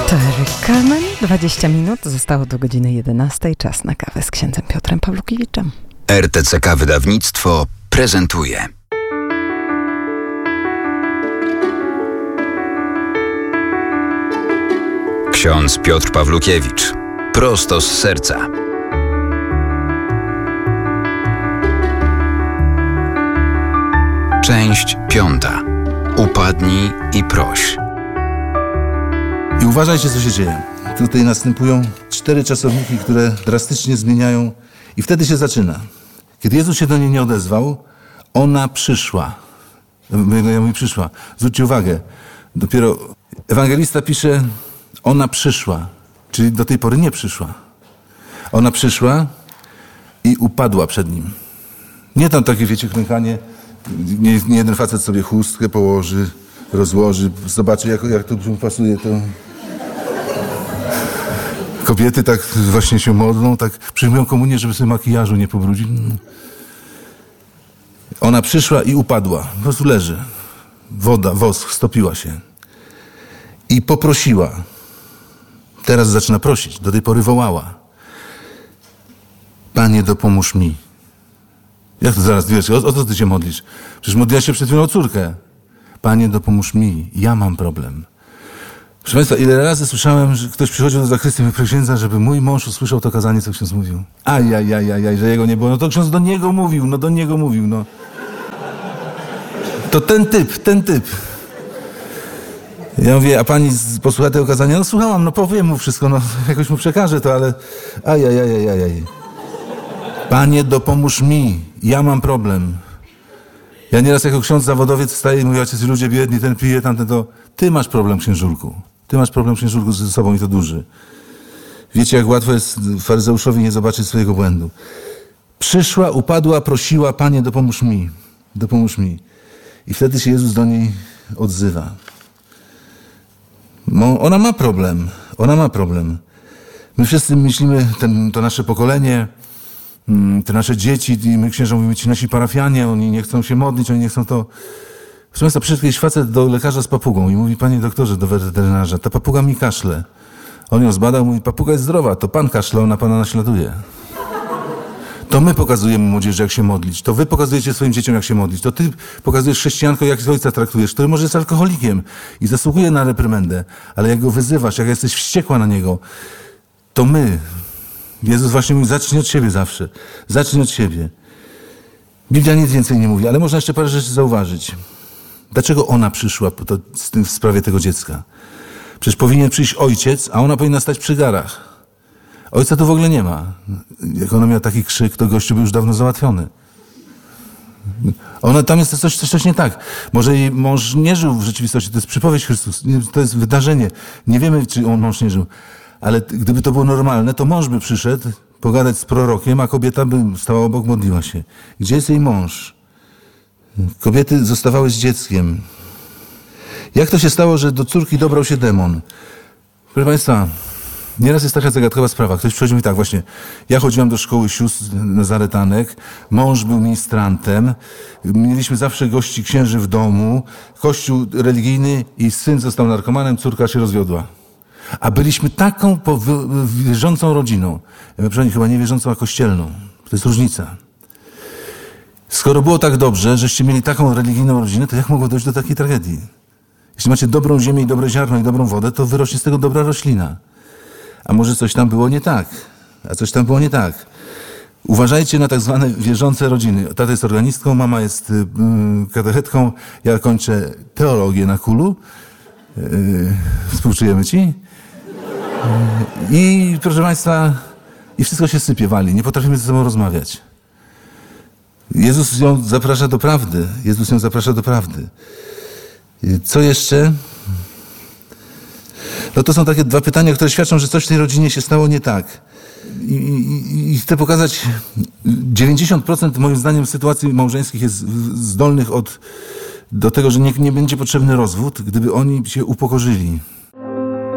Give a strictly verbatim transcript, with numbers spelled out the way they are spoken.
To Eryk Kalman. dwadzieścia minut zostało do godziny jedenastej. Czas na kawę z księdzem Piotrem Pawłukiewiczem. R T C K Wydawnictwo prezentuje. Ksiądz Piotr Pawłukiewicz. Prosto z serca. Część piąta. Upadnij i proś. I uważajcie, co się dzieje. Tutaj następują cztery czasowniki, które drastycznie zmieniają i wtedy się zaczyna. Kiedy Jezus się do niej nie odezwał, ona przyszła. Ja mówię przyszła. Zwróćcie uwagę, dopiero ewangelista pisze, ona przyszła, czyli do tej pory nie przyszła. Ona przyszła i upadła przed nim. Nie tam takie, wiecie, klękanie, nie, nie jeden facet sobie chustkę położy, rozłoży, zobaczy, jak, jak to pasuje, to... Kobiety tak właśnie się modlą, tak przyjmują komunię, żeby sobie makijażu nie pobrudzić. Ona przyszła i upadła. Po prostu leży. Woda, wosk, stopiła się. I poprosiła. Teraz zaczyna prosić. Do tej pory wołała. Panie, dopomóż mi. Jak to zaraz, wiesz, o, o co ty się modlisz? Przecież modliłaś się przed chwilą o córkę. Panie, dopomóż mi. Ja mam problem. Proszę Państwa, ile razy słyszałem, że ktoś przychodził do zakrystii księdza, żeby mój mąż usłyszał to kazanie, co ksiądz mówił. Ajajajajaj, że jego nie było. No to ksiądz do niego mówił, no do niego mówił, no. To ten typ, ten typ. Ja mówię, a pani posłucha tego kazania? No słuchałam, no powiem mu wszystko, no jakoś mu przekażę to, ale ajajajajajaj. Panie, dopomóż mi, ja mam problem. Ja nieraz jako ksiądz zawodowiec wstaję i mówię, ojciec, ludzie biedni, ten pije, tamten to... Ty masz problem, księżulku. Ty masz problem, księżulku, ze sobą i to duży. Wiecie, jak łatwo jest faryzeuszowi nie zobaczyć swojego błędu. Przyszła, upadła, prosiła, Panie, dopomóż mi. Dopomóż mi. I wtedy się Jezus do niej odzywa. No, ona ma problem. Ona ma problem. My wszyscy myślimy, ten, to nasze pokolenie, te nasze dzieci, i my księża mówimy, ci nasi parafianie, oni nie chcą się modlić, oni nie chcą to... Proszę Państwa, przyszedł jakiś facet do lekarza z papugą i mówi, panie doktorze, do weterynarza, ta papuga mi kaszle. On ją zbadał, mówi, papuga jest zdrowa, to pan kaszle, ona pana naśladuje. To my pokazujemy młodzieży, jak się modlić. To wy pokazujecie swoim dzieciom, jak się modlić. To ty pokazujesz chrześcijanko, jak ojca traktujesz, który może jest alkoholikiem i zasługuje na reprymendę, ale jak go wyzywasz, jak jesteś wściekła na niego, to my... Jezus właśnie mówi, zacznij od siebie zawsze. Zacznij od siebie. Biblia nic więcej nie mówi, ale można jeszcze parę rzeczy zauważyć. Dlaczego ona przyszła to, w sprawie tego dziecka? Przecież powinien przyjść ojciec, a ona powinna stać przy garach. Ojca tu w ogóle nie ma. Jak ona miała taki krzyk, to gościu był już dawno załatwiony. Ona, tam jest coś, coś, coś nie tak. Może jej mąż nie żył w rzeczywistości, to jest przypowieść Chrystusa, to jest wydarzenie. Nie wiemy, czy on mąż nie żył. Ale gdyby to było normalne, to mąż by przyszedł pogadać z prorokiem, a kobieta by stała obok, modliła się. Gdzie jest jej mąż? Kobiety zostawały z dzieckiem. Jak to się stało, że do córki dobrał się demon? Proszę Państwa, nieraz jest taka zagadkowa sprawa. Ktoś przychodzi i mówi tak, właśnie, ja chodziłam do szkoły sióstr nazaretanek, mąż był ministrantem, mieliśmy zawsze gości księży w domu, kościół religijny i syn został narkomanem, córka się rozwiodła. A byliśmy taką wierzącą rodziną. Ja mówię, przynajmniej chyba nie wierzącą, a kościelną. To jest różnica. Skoro było tak dobrze, żeście mieli taką religijną rodzinę, to jak mogło dojść do takiej tragedii? Jeśli macie dobrą ziemię i dobre ziarno i dobrą wodę, to wyrośnie z tego dobra roślina. A może coś tam było nie tak? A coś tam było nie tak. Uważajcie na tak zwane wierzące rodziny. Tata jest organistką, mama jest yy, katechetką, ja kończę teologię na Kulu. Yy, współczujemy ci. Yy, I proszę Państwa, i wszystko się sypie, wali. Nie potrafimy ze sobą rozmawiać. Jezus ją zaprasza do prawdy. Jezus ją zaprasza do prawdy. Co jeszcze? No to są takie dwa pytania, które świadczą, że coś w tej rodzinie się stało nie tak. I, i, i chcę pokazać, dziewięćdziesiąt procent moim zdaniem sytuacji małżeńskich jest zdolnych od, do tego, że nie, nie będzie potrzebny rozwód, gdyby oni się upokorzyli.